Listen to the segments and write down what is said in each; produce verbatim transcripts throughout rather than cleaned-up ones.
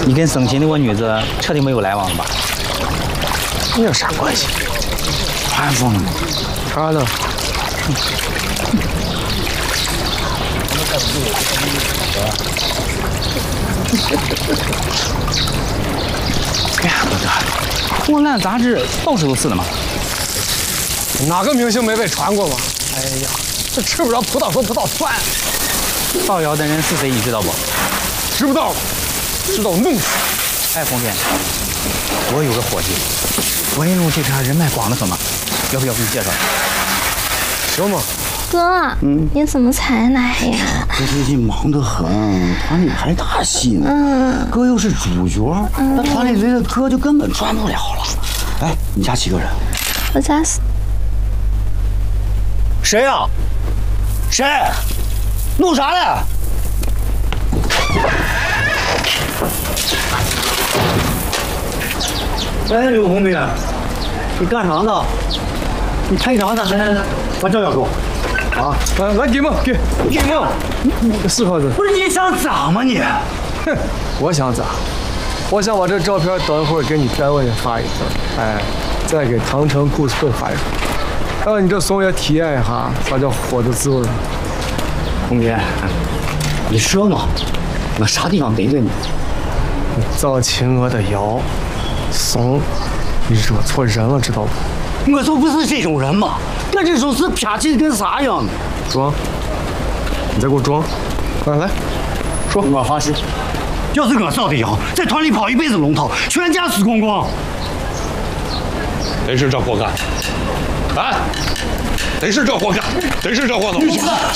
你跟省亲那个女子彻底没有来往了吧？ 你有啥关系？ 传疯了， 啥的？ 哎呀，哥哥，破烂杂志到处都是的嘛。 哪个明星没被传过吗？哎呀，这吃不着葡萄说葡萄酸。 造谣的人是谁，你知道不？ 知不道，知道弄死。 哎，冯天，我有个伙计，文荣这边人脉广得很嘛，要不要给你介绍？ 行吗？ 哥，嗯，你怎么才来呀？ 哥最近忙得很，团里拍大戏呢。嗯，哥又是主角，那团里没了哥就根本赚不了了。哎，你家几个人？ 我家是。 谁呀？谁？弄啥嘞？哎，刘红兵，你干啥呢？你拍啥呢？来来来，把照相给我。啊， 来来，给梦，给给梦，四号子。 不是你想咋吗你？ 哼，我想咋？我想把这照片等一会儿给你单位发一份，哎，再给唐城故事会发一份，让你这怂也体验一下啥叫火的滋味。 红兵，你说嘛，我啥地方得罪你？ 你造秦娥的谣，怂，你惹错人了，知道不？ 我就不是这种人嘛，我这种是啪气跟啥样的？ 装，你再给我装，来来，说。 我发誓，要是我造的谣，在团里跑一辈子龙套，全家死光光。 得是这货干，啊！得是这货干，得是这货干。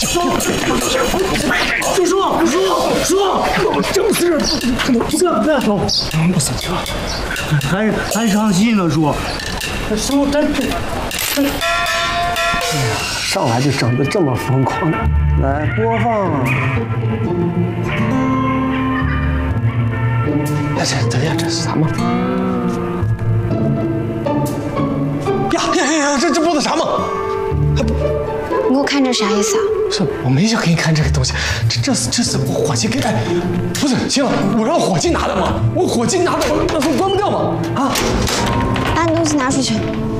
叔叔，叔叔， 正是， 这不要说， 不生气了， 还还伤心了，叔。叔，真真。哎呀，上来就整的这么疯狂，来播放。哎，这这呀，这是啥嘛？呀呀呀！这这播的啥嘛？还不， 你给我看这啥意思啊？ 是我没想给你看这个东西，这这是这是我伙计给哎，不是行了，我让伙计拿的嘛，我伙计拿的，那会关不掉吗？啊！ 把你东西拿出去。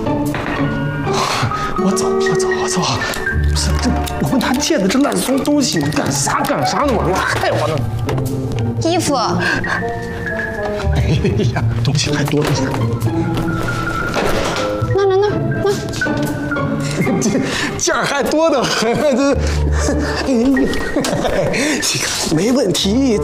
我走，我走，我走。不是这，我问他借的这烂松东西，你干啥干啥呢嘛？你害我呢？ 衣服。 哎呀，东西太多了。 那那那那， 这件儿还多得很，这，哎，没问题。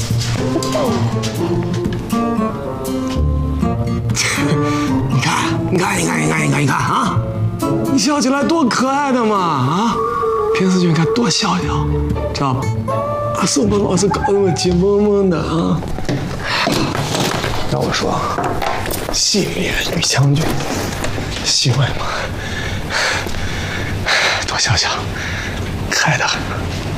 你看，你看，你看，你看，你看，你看啊！你笑起来多可爱的嘛啊！平时就应该多笑笑，知道吧？把宋本老师搞得我紧绷绷的啊！让我说，戏里演女将军，戏外嘛，多笑笑，开得很。